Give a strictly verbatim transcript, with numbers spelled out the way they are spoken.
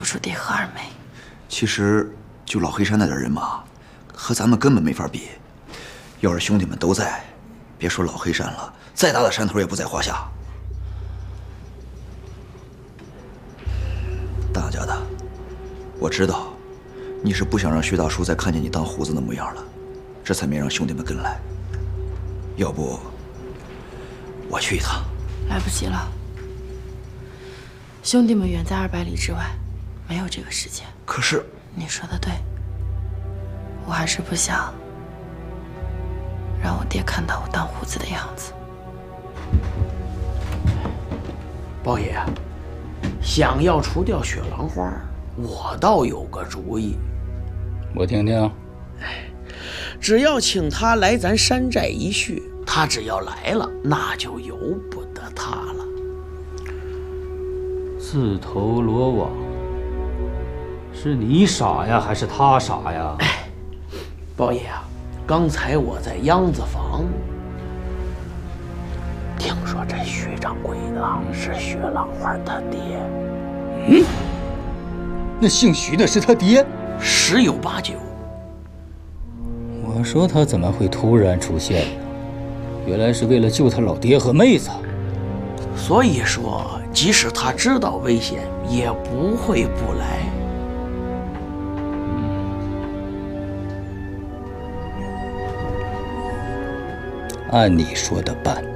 不出爹和二妹。 其实就老黑山那点人马，和咱们根本没法比。要是兄弟们都在，别说老黑山了，再大的山头也不在话下。大家的，我知道，你是不想让薛大叔再看见你当胡子的模样了，这才没让兄弟们跟来。要不，我去一趟。 来不及了，兄弟们远在二百里之外，没有这个时间。 可是， 你说的对，我还是不想让我爹看到我当胡子的样子。 包爷，想要除掉雪狼花，我倒有个主意。 我听听。 只要请他来咱山寨一叙，他只要来了，那就由不得他了。 自投罗网，是你傻呀，还是他傻呀？ 哎，包爷啊，刚才我在秧子房听说这徐掌柜的是薛浪花他爹。 嗯，那姓徐的是他爹？ 十有八九。 我说他怎么会突然出现呢？原来是为了救他老爹和妹子。 所以说，即使他知道危险，也不会不来。 按你说的办。